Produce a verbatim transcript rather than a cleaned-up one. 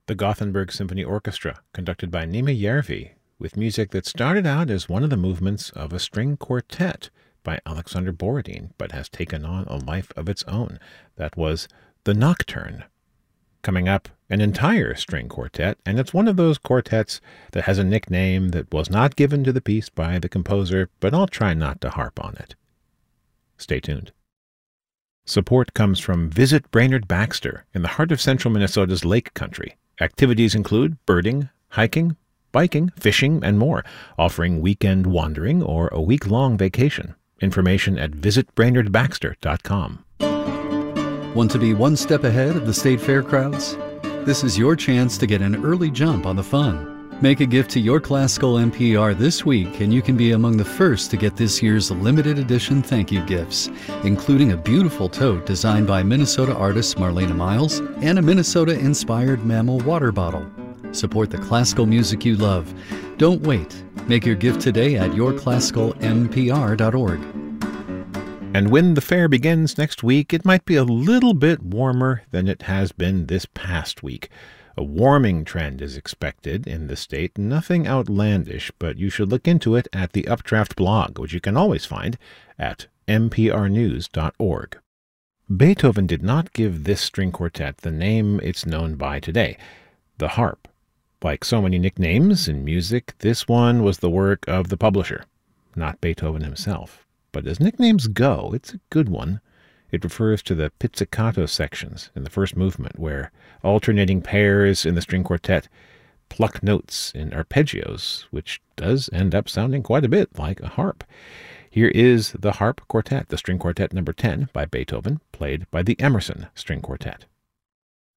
the Gothenburg Symphony Orchestra, conducted by Nima Järvi, with music that started out as one of the movements of a string quartet by Alexander Borodin, but has taken on a life of its own. That was the Nocturne. Coming up, an entire string quartet, and it's one of those quartets that has a nickname that was not given to the piece by the composer, but I'll try not to harp on it. Stay tuned. Support comes from Visit Brainerd Baxter in the heart of central Minnesota's Lake Country. Activities include birding, hiking, biking, fishing, and more, offering weekend wandering or a week-long vacation. Information at visit brainerd baxter dot com. Want to be one step ahead of the state fair crowds? This is your chance to get an early jump on the fun. Make a gift to your classical N P R this week and you can be among the first to get this year's limited edition thank you gifts, including a beautiful tote designed by Minnesota artist Marlena Miles and a Minnesota-inspired mammal water bottle. Support the classical music you love. Don't wait. Make your gift today at your classical n p r dot org. And when the fair begins next week, it might be a little bit warmer than it has been this past week. A warming trend is expected in the state. Nothing outlandish, but you should look into it at the Updraft blog, which you can always find at n p r news dot org. Beethoven did not give this string quartet the name it's known by today, the harp. Like so many nicknames in music, this one was the work of the publisher, not Beethoven himself. But as nicknames go, it's a good one. It refers to the pizzicato sections in the first movement, where alternating pairs in the string quartet pluck notes in arpeggios, which does end up sounding quite a bit like a harp. Here is the Harp Quartet, the string quartet number ten by Beethoven, played by the Emerson String Quartet.